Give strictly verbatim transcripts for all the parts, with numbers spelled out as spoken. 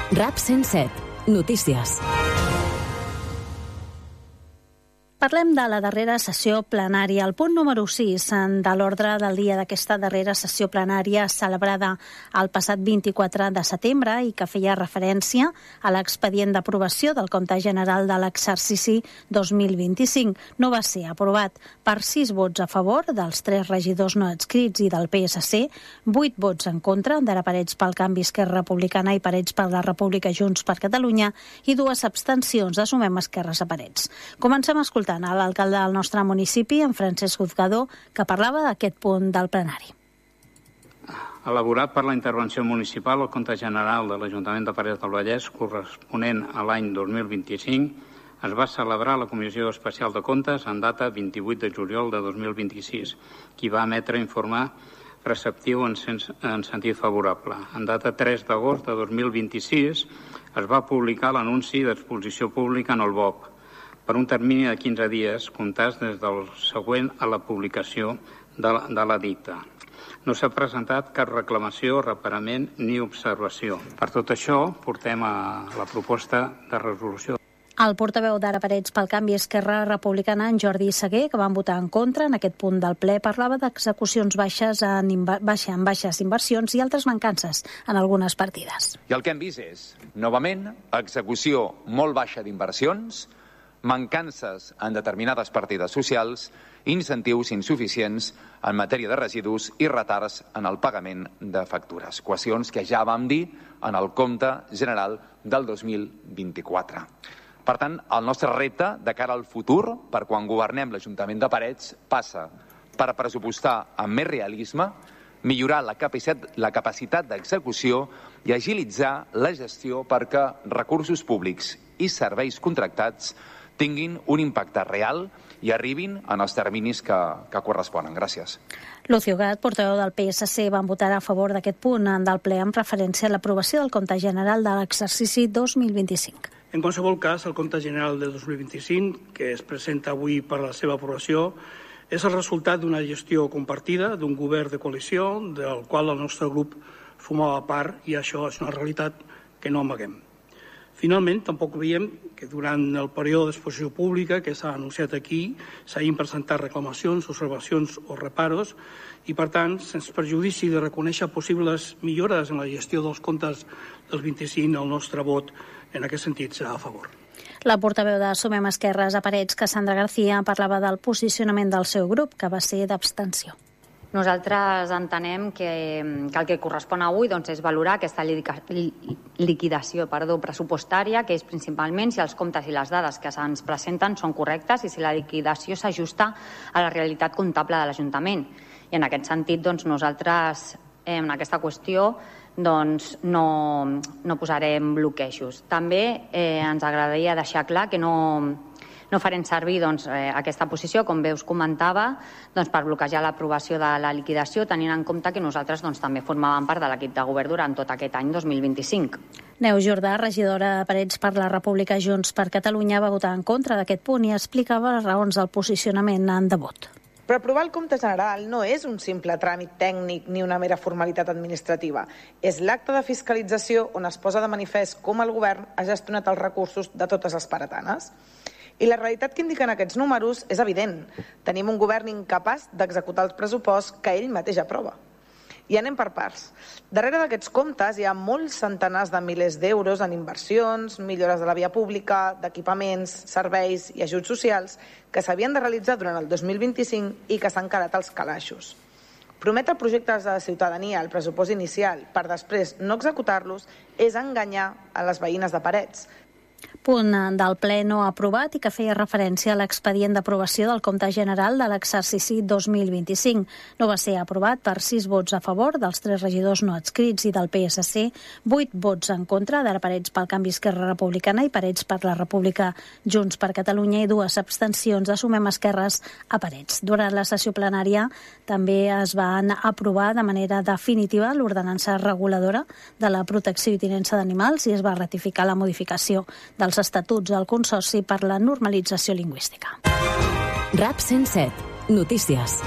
RAP cent set. Notícies. Parlem de la darrera sessió plenària. El punt número sis de l'ordre del dia d'aquesta darrera sessió plenària celebrada el passat vint-i-quatre de setembre i que feia referència a l'expedient d'aprovació del compte general de l'exercici dos mil vint-i-cinc no va ser aprovat per sis vots a favor dels tres regidors no adscrits i del P S C, vuit vots en contra d'Ara Parets pel Canvi, Esquerra Republicana i Parets per la República Junts per Catalunya i dues abstencions de Sumem Esquerres a Parets. Comencem escoltant a l'alcalde del nostre municipi, en Francesc Juzgador, que parlava d'aquest punt del plenari. Elaborat per la intervenció municipal, el compte general de l'Ajuntament de Parets del Vallès, corresponent a l'any dos mil vint-i-cinc, es va celebrar a la Comissió Especial de Comptes en data vint-i-vuit de juliol de dos mil vint-i-sis, qui va emetre informe preceptiu en, sens, en sentit favorable. En data tres d'agost de dos mil vint-i-sis es va publicar l'anunci d'exposició pública en el B O P, per un termini de quinze dies, comptats des del següent a la publicació de la, de la dicta. No s'ha presentat cap reclamació, reparament ni observació. Per tot això, portem a la proposta de resolució. El portaveu d'Ara Parets pel Canvi, Esquerra Republicana, en Jordi Seguer, que van votar en contra en aquest punt del ple, parlava d'execucions baixes en, inva- baixa, en baixes inversions i altres mancances en algunes partides. I el que hem vist és, novament, execució molt baixa d'inversions, mancances en determinades partides socials, incentius insuficients en matèria de residus i retards en el pagament de factures. Qüestions que ja vam dir en el compte general del dos mil vint-i-quatre. Per tant, el nostre repte de cara al futur, per quan governem l'Ajuntament de Parets, passa per pressupostar amb més realisme, millorar la capacitat, la capacitat d'execució i agilitzar la gestió perquè recursos públics i serveis contractats tinguin un impacte real i arribin en els terminis que, que corresponen. Gràcies. Lucio Gat, portaveu del P S C, van votar a favor d'aquest punt del ple amb referència a l'aprovació del compte general de l'exercici dos mil vint-i-cinc. En qualsevol cas, el compte general de dos mil vint-i-cinc, que es presenta avui per a la seva aprovació, és el resultat d'una gestió compartida d'un govern de coalició del qual el nostre grup formava part, i això és una realitat que no amaguem. Finalment, tampoc veiem que durant el període d'exposició pública que s'ha anunciat aquí s'hagin presentat reclamacions, observacions o reparos i, per tant, sense perjudici de reconèixer possibles millores en la gestió dels comptes del vint-i-cinc, el nostre vot en aquest sentit serà a favor. La portaveu de Sumem Esquerres a Parets, Cassandra García, parlava del posicionament del seu grup, que va ser d'abstenció. Nosaltres entenem que, que el que correspon avui doncs, és valorar aquesta liquidació perdó, pressupostària, que és principalment si els comptes i les dades que se'ns presenten són correctes i si la liquidació s'ajusta a la realitat comptable de l'Ajuntament. I en aquest sentit, doncs, nosaltres eh, en aquesta qüestió doncs, no, no posarem bloquejos. També eh, ens agradaria deixar clar que no... No farem servir doncs, eh, aquesta posició, com bé us comentava, doncs, per bloquejar l'aprovació de la liquidació, tenint en compte que nosaltres doncs, també formàvem part de l'equip de govern durant tot aquest any dos mil vint-i-cinc. Neus Jordà, regidora de Parets per la República Junts per Catalunya, va votar en contra d'aquest punt i explicava les raons del posicionament en de vot. Però aprovar el compte general no és un simple tràmit tècnic ni una mera formalitat administrativa. És l'acte de fiscalització on es posa de manifest com el govern ha gestionat els recursos de totes les paretanes. I la realitat que indiquen aquests números és evident. Tenim un govern incapaç d'executar els pressuposts que ell mateix aprova. I anem per parts. Darrere d'aquests comptes hi ha molts centenars de milers d'euros en inversions, millores de la via pública, d'equipaments, serveis i ajuts socials que s'havien de realitzar durant el dos mil vint-i-cinc i que s'han quedat als calaixos. Prometre projectes de ciutadania al pressupost inicial per després no executar-los és enganyar a les veïnes de Parets. Punt del ple no aprovat i que feia referència a l'expedient d'aprovació del compte general de l'exercici dos mil vint-i-cinc. No va ser aprovat per sis vots a favor dels tres regidors no adscrits i del P S C, vuit vots en contra d'Ara Parets pel Canvi, Esquerra Republicana i Parets per la República Junts per Catalunya i dues abstencions de Sumem Esquerres a Parets. Durant la sessió plenària també es van aprovar de manera definitiva l'ordenança reguladora de la protecció i tinença d'animals i es va ratificar la modificació dels estatuts del Consorci per la normalització lingüística. RAP cent set. Notícies.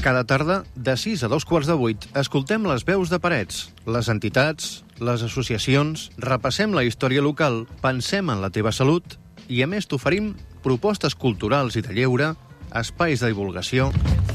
Cada tarda, de sis a dos quarts de vuit, escoltem les veus de Parets, les entitats, les associacions, repassem la història local, pensem en la teva salut i, a més, t'oferim propostes culturals i de lleure, espais de divulgació.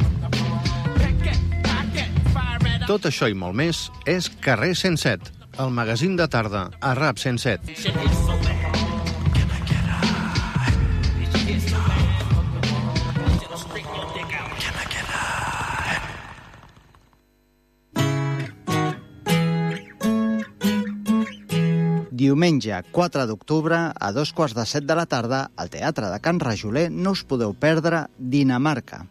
Tot això i molt més és Carrer cent set, el magazín de tarda a Rap cent set. Diumenge quatre d'octubre, a dos quarts de set de la tarda, al Teatre de Can Rajoler no us podeu perdre Dinamarca.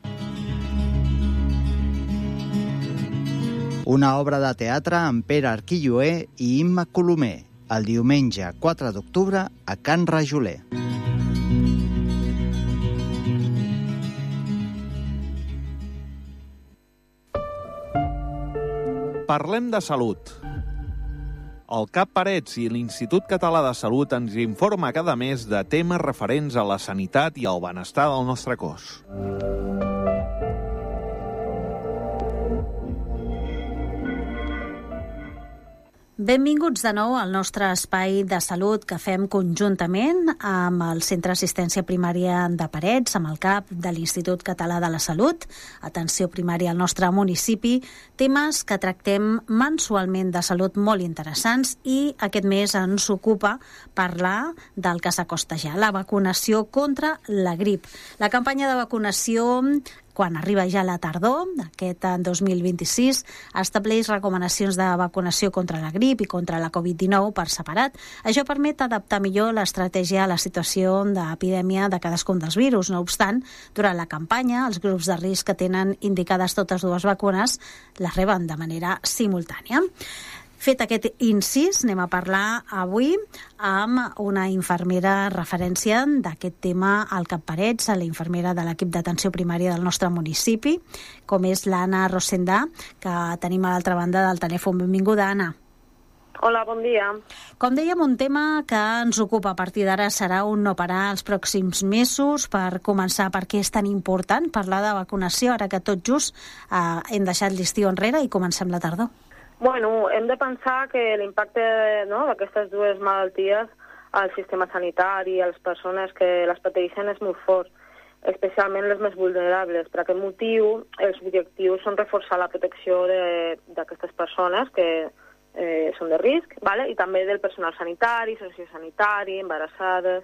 Una obra de teatre amb Pere Arquilloé i Imma Colomer, el diumenge quatre d'octubre a Can Rajoler. Parlem de salut. El CAP Parets i l'Institut Català de Salut ens informa cada mes de temes referents a la sanitat i al benestar del nostre cos. Benvinguts de nou al nostre espai de salut que fem conjuntament amb el Centre d'Assistència Primària de Parets, amb el CAP de l'Institut Català de la Salut, atenció primària al nostre municipi, temes que tractem mensualment de salut molt interessants i aquest mes ens ocupa parlar del que s'acosta ja, la vacunació contra la grip. La campanya de vacunació, quan arriba ja la tardor, aquest dos mil vint-i-sis, estableix recomanacions de vacunació contra la grip i contra la covid dinou per separat. Això permet adaptar millor l'estratègia a la situació d'epidèmia de cadascun dels virus. No obstant, durant la campanya, els grups de risc que tenen indicades totes dues vacunes les reben de manera simultània. Fet aquest incís, anem a parlar avui amb una infermera referència d'aquest tema al CAP Parets, la infermera de l'equip d'atenció primària del nostre municipi, com és l'Anna Rosendà, que tenim a l'altra banda del telèfon. Benvinguda, Anna. Hola, bon dia. Com dèiem, un tema que ens ocupa a partir d'ara serà un no parar els pròxims mesos. Per començar, per què és tan important parlar de vacunació, ara que tot just eh, hem deixat l'estiu enrere i comencem la tardor? Bueno, hem de pensar que l'impacte, no, d'aquestes dues malalties al sistema sanitari i a les persones que les pateixen és molt fort, especialment les més vulnerables. Per aquest motiu, els objectius són reforçar la protecció d'aquestes persones que eh, són de risc, vale? I també del personal sanitari, sociosanitari, embarassades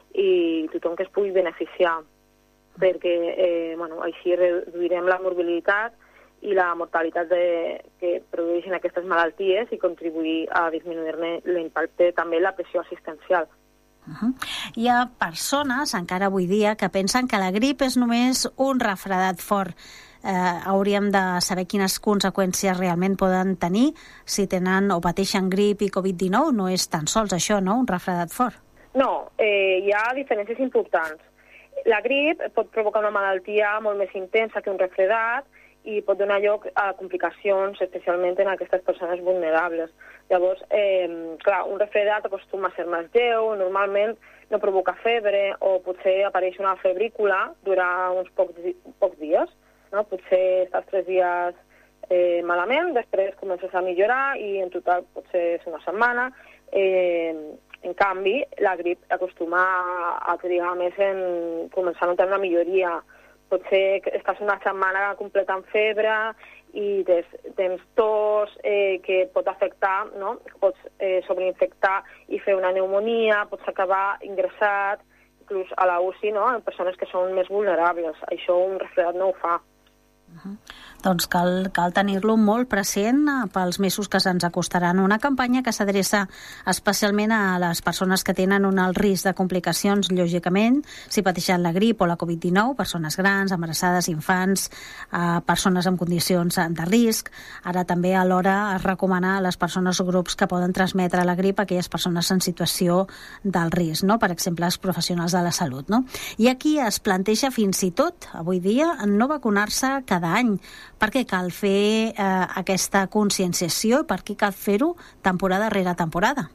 i tothom que es pugui beneficiar, perquè eh, bueno, així reduirem la morbilitat i la mortalitat de, que produeixen aquestes malalties i contribuir a disminuir-ne l'impacte també la pressió assistencial. Uh-huh. Hi ha persones, encara avui dia, que pensen que la grip és només un refredat fort. Eh, hauríem de saber quines conseqüències realment poden tenir si tenen o pateixen grip i covid dinou. No és tan sols això, no?, un refredat fort. No, eh, hi ha diferències importants. La grip pot provocar una malaltia molt més intensa que un refredat i pot donar lloc a complicacions, especialment en aquestes persones vulnerables. Llavors, eh, clar, un refredat acostuma a ser més lleu, normalment no provoca febre o potser apareix una febrícula durant uns pocs, pocs dies. No? Potser estàs tres dies eh, malament, després comences a millorar i en total potser és una setmana. Eh, en canvi, la grip acostuma a, a trigar més en començar a notar una milloria. Potser estàs una setmana completa amb febre i tens, tens tos eh, que pot afectar, no? Pots eh, sobreinfectar i fer una pneumonia, pots acabar ingressat, inclús a la U C I, no? En persones que són més vulnerables. Això un refredat no ho fa. Uh-huh. Doncs cal, cal tenir-lo molt present pels mesos que se'ns acostaran. Una campanya que s'adreça especialment a les persones que tenen un alt risc de complicacions, lògicament, si pateixen la grip o la covid dinou, persones grans, embarassades, infants, eh, persones amb condicions de risc. Ara també alhora es recomana a les persones o grups que poden transmetre la grip a aquelles persones en situació del risc, no? Per exemple, els professionals de la salut. No? I aquí es planteja fins i tot, avui dia, no vacunar-se cada any. Per què cal fer eh, aquesta conscienciació i per què cal fer-ho temporada rere temporada?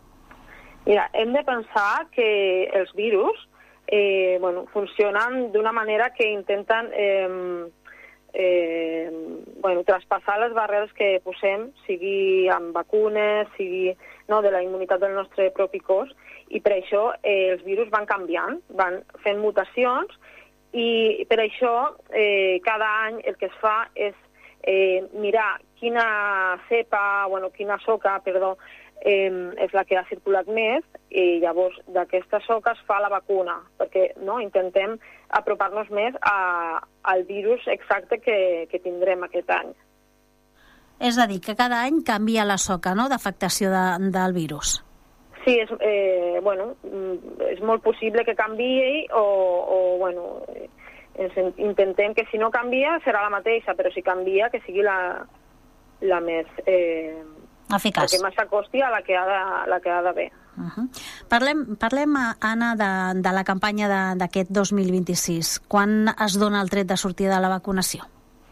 Mira, hem de pensar que els virus eh, bueno, funcionen d'una manera que intenten eh, eh, bueno, traspassar les barreres que posem, sigui amb vacunes, sigui no, de la immunitat del nostre propi cos, i per això eh, els virus van canviant, van fent mutacions, i per això eh, cada any el que es fa és eh, mirar quina cepa, bueno, quina soca, perdó, eh, és la que ha circulat més, i llavors d'aquesta soca es fa la vacuna, perquè no, intentem apropar-nos més a, al virus exacte que, que tindrem aquest any. És a dir, que cada any canvia la soca, no?, d'afectació de, del virus. Sí, és, eh, bueno, és molt possible que canviï o, o bueno, ens intentem que si no canvia serà la mateixa, però si canvia que sigui la, la més... Eh, eficaç. La que més s'acosti a la que ha d'haver. Uh-huh. Parlem, parlem, Anna, de, de la campanya d'aquest dos mil vint-i-sis. Quan es dona el tret de sortida de la vacunació?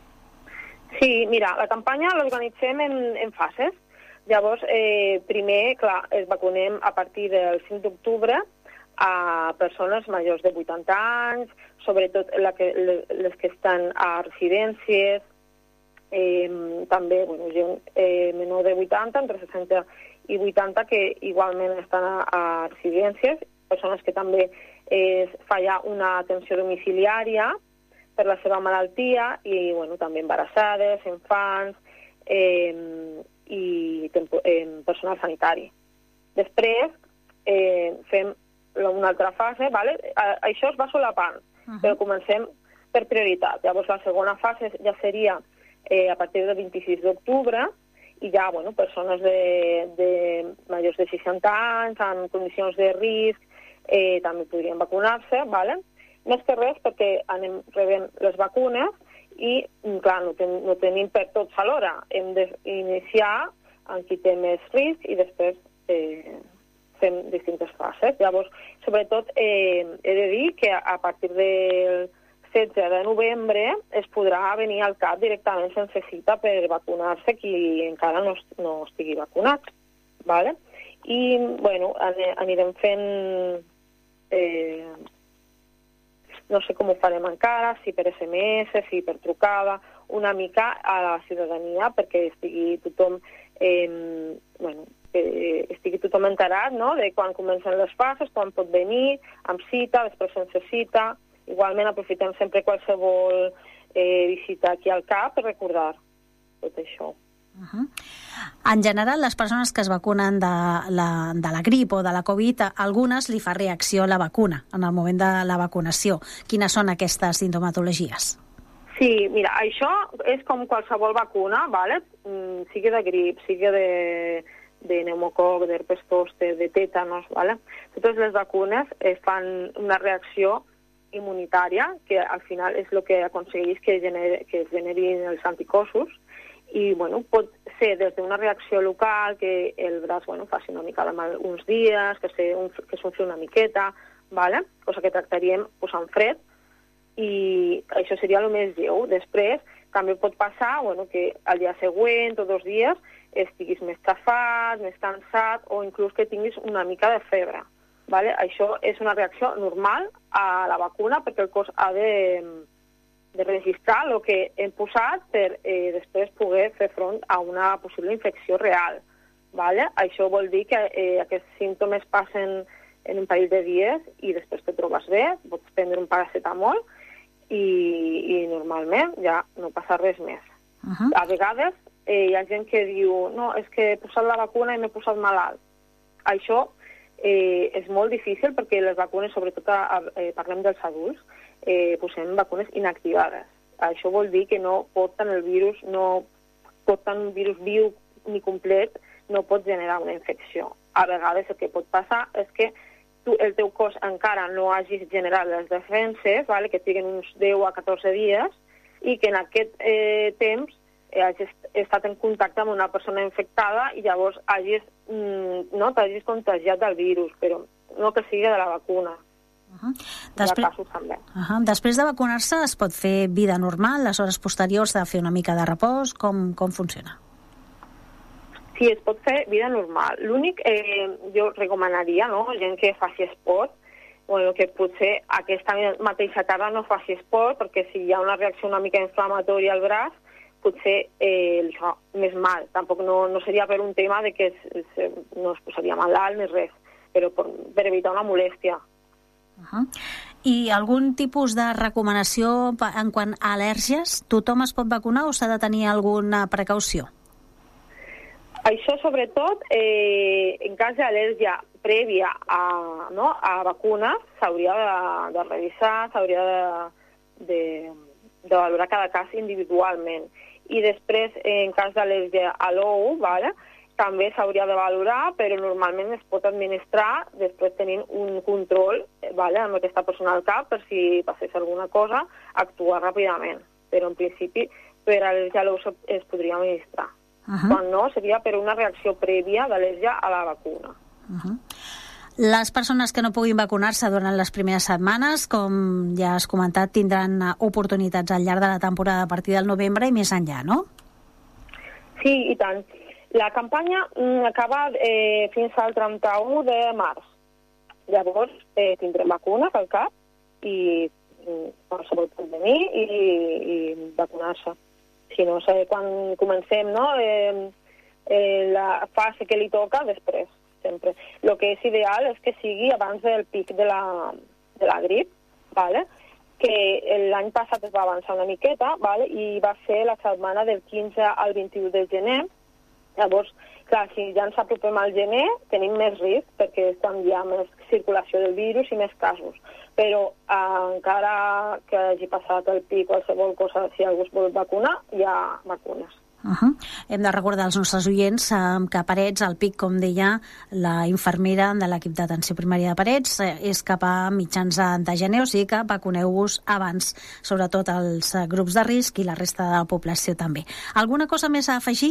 Sí, mira, la campanya l'organitzem en, en fases. Llavors, eh, primer, clar, es vacunem a partir del cinc d'octubre a persones majors de vuitanta anys, sobretot la que, les que estan a residències, eh, també bueno, gent eh, menor de vuitanta, entre seixanta i vuitanta, que igualment estan a, a residències, persones que també es fa ja una atenció domiciliària per la seva malaltia, i bueno, també embarassades, infants, eh, i tempo, eh, personal sanitari. Després eh, fem una altra fase, ¿vale? A, això es va solapant, uh-huh. però comencem per prioritat. Llavors la segona fase ja seria eh, a partir del vint-i-sis d'octubre, i ja, bueno, persones de, de majors de seixanta anys, amb condicions de risc, eh, també podrien vacunar-se, ¿vale? Més que res perquè anem rebent les vacunes i, clar, no, ten, no tenim per tots alhora. Hem d'iniciar en qui té més risc i després eh, fem distintes fases. Llavors, sobretot, eh, he de dir que a partir del setze de novembre es podrà venir al C A P directament sense cita per vacunar-se qui encara no, no estigui vacunat. ¿Vale? I, bueno, anirem fent... Eh, no sé com ho farem encara, si per esse eme esse, si per trucada, una mica a la ciutadania perquè estigui tothom eh, bueno, que estigui tothom enterat, no?, de quan comencen les fases, quan pot venir, amb cita, després sense cita. Igualment aprofitem sempre qualsevol eh, visita aquí al C A P per recordar tot això. Uh-huh. En general, les persones que es vacunen de la, de la grip o de la Covid, a algunes li fa reacció a la vacuna en el moment de la vacunació. Quines són aquestes sintomatologies? Sí, mira, això és com qualsevol vacuna, ¿vale? Mm, sigui de grip, sigui de, de pneumococ, d'herpes zòster, de tètanos, ¿vale? Totes les vacunes eh, fan una reacció immunitària, que al final és el que aconsegueix que, gener, que es generin els anticossos, i bueno, pot ser des d'una reacció local, que el braç bueno, faci una mica de mal uns dies, que, se, un, que s'unfli una miqueta, ¿vale? Cosa que tractaríem posant fred, i això seria el més lleu. Després també pot passar bueno, que al dia següent o dos dies estiguis més xafat, més cansat, o inclús que tinguis una mica de febre. ¿Vale? Això és una reacció normal a la vacuna perquè el cos ha de... de registrar el que hem posat per eh, després poder fer front a una possible infecció real. ¿Vale? Això vol dir que eh, aquests símptomes passen en un parell de dies i després te trobes bé, pots prendre un paracetamol i, i normalment ja no passa res més. Uh-huh. A vegades eh, hi ha gent que diu no, és que he posat la vacuna i m'he posat malalt. Això eh, és molt difícil perquè les vacunes, sobretot a, a, eh, parlem dels adults, Eh, posem vacunes inactivades. Això vol dir que no porten el virus, no porten un virus viu ni complet, no pot generar una infecció. A vegades el que pot passar és que tu, el teu cos encara no hagis generat les defenses, vale? Que tinguin uns deu a catorze dies, i que en aquest eh, temps eh, hagis estat en contacte amb una persona infectada i llavors hagis, mm, no, t'hagis contagiat del virus, però no que sigui de la vacuna. Uh-huh. Després... Uh-huh. Després de vacunar-se es pot fer vida normal, les hores posteriors de fer una mica de repòs, com, com funciona? Sí, es pot fer vida normal. L'únic, eh, jo recomanaria, no?, gent que faci esport, bueno, que potser aquesta mateixa tarda no faci esport, perquè si hi ha una reacció una mica inflamatòria al braç, potser eh, li fa més mal. Tampoc no, no seria per un tema de que es, es, no es posaria malalt ni res, però per, per evitar una molèstia. Uh-huh. I algun tipus de recomanació en quant a al·lèrgies? Tothom es pot vacunar o s'ha de tenir alguna precaució? Això, sobretot, eh, en cas d'al·lèrgia prèvia a, no, a vacunes, s'hauria de, de revisar, s'hauria de, de, de valorar cada cas individualment. I després, en cas d'al·lèrgia a l'ou, vale, també s'hauria de valorar, però normalment es pot administrar després tenint un control, vale, amb aquesta persona al cap, per si passés alguna cosa, actuar ràpidament. Però, en principi, per al·lèrgia a l'ou es podria administrar. Uh-huh. Quan no, seria per una reacció prèvia d'al·lèrgia a la vacuna. Uh-huh. Les persones que no puguin vacunar-se durant les primeres setmanes, com ja has comentat, tindran oportunitats al llarg de la temporada a partir del novembre i més enllà, no? Sí, i tant. La campanya acaba eh, fins al trenta-u de març. Llavors eh, tindrem vacunes al cap i qualsevol pot venir i, i vacunar-se. Si no sé quan comencem, no? Eh, eh, la fase que li toca després, sempre. El que és ideal és que sigui abans del pic de la, de la grip, ¿vale? Que l'any passat es va avançar una miqueta, ¿vale? I va ser la setmana del quinze al vint-i-u de gener. Llavors, clar, si ja ens apropem al gener, tenim més risc, perquè hi ha més circulació del virus i més casos. Però eh, encara que hagi passat el pic o qualsevol cosa, si algú es vol vacunar, hi ha vacunes. Uh-huh. Hem de recordar als nostres oients eh, que a Parets, el pic, com deia la infermera de l'equip d'atenció primària de Parets, eh, és cap a mitjans de gener, o sigui que vacuneu-vos abans, sobretot els eh, grups de risc i la resta de la població també. Alguna cosa més a afegir?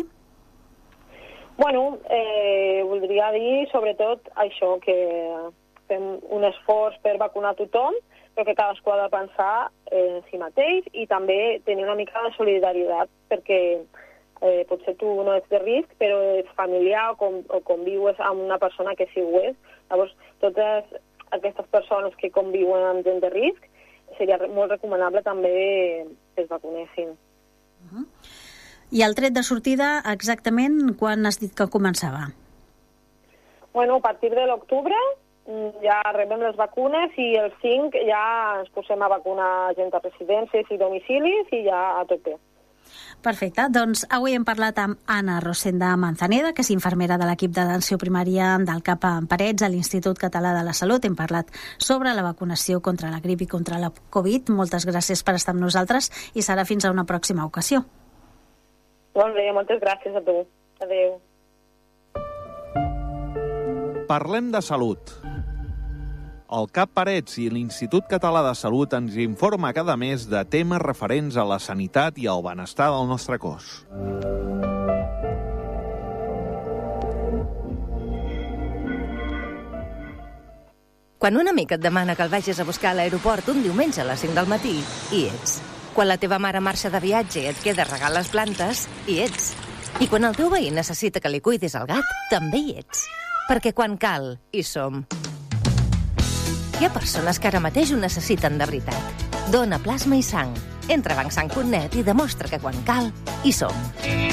Bueno, eh, voldria dir sobretot això, que fem un esforç per vacunar tothom, però que cadascú ha de pensar en si mateix i també tenir una mica de solidaritat, perquè eh, potser tu no ets de risc, però ets familiar o, com, o convius amb una persona que sí ho és. Llavors, totes aquestes persones que conviuen amb gent de risc, seria molt recomanable també que es vacunessin. Uh-huh. I el tret de sortida, exactament quan has dit que començava? Bueno, a partir de l'octubre ja rebem les vacunes i el cinc ja ens posem a vacunar gent a residències i domicilis i ja a tope. Perfecte, doncs avui hem parlat amb Anna Rosenda Manzaneda, que és infermera de l'equip d'atenció primària del CAP Parets a l'Institut Català de la Salut. Hem parlat sobre la vacunació contra la grip i contra la Covid. Moltes gràcies per estar amb nosaltres i serà fins a una pròxima ocasió. Molt bé, moltes gràcies a tu. Adéu. Parlem de salut. El CAP Parets i l'Institut Català de Salut ens informa cada mes de temes referents a la sanitat i al benestar del nostre cos. Quan un amic et demana que el vagis a buscar a l'aeroport un diumenge a les cinc del matí, hi ets. Quan la teva mare marxa de viatge i et queda a regar les plantes, hi ets. I quan el teu veí necessita que li cuidis el gat, també hi ets. Perquè quan cal, hi som. Hi ha persones que ara mateix ho necessiten de veritat. Dona plasma i sang. Entra a bancsang punt net i demostra que quan cal, hi som.